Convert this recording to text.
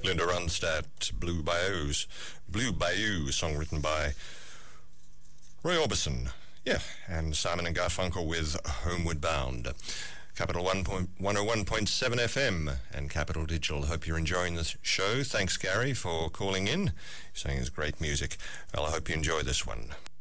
Linda Ronstadt, Blue Bayou, song written by Roy Orbison. Yeah, and Simon and Garfunkel with Homeward Bound. Capital 101.7 FM and Capital Digital. Hope you're enjoying the show. Thanks, Gary, for calling in. You're saying it's great music. Well, I hope you enjoy this one.